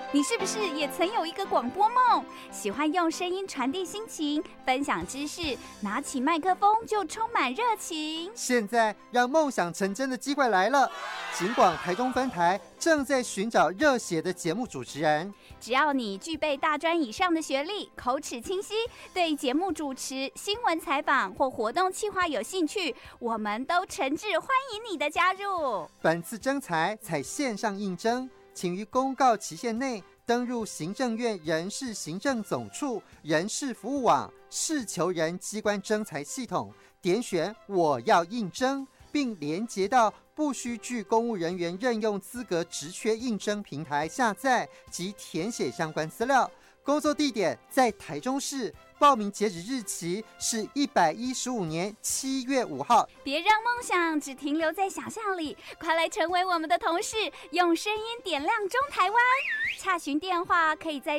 你是不是也曾有一个广播梦？喜欢用声音传递心情，分享知识，拿起麦克风就充满热情。 现在让梦想成真的机会来了，警广台中分台正在寻找热血的节目主持人。 只要你具备大专以上的学历，口齿清晰，对节目主持、新闻采访或活动企划有兴趣，我们都诚挚欢迎你的加入。 本次征才采线上应征，请于公告期限内登入行政院人事行政总处人事服务网事求人机关征才系统，点选我要应征，并连结到不需具公务人员任用资格职缺应征平台下载及填写相关资料。工作地点在台中市，报名截止日期是115年7月5号。 别让梦想只停留在想象里，快来成为我们的同事，用声音点亮中台湾。洽询电话可以在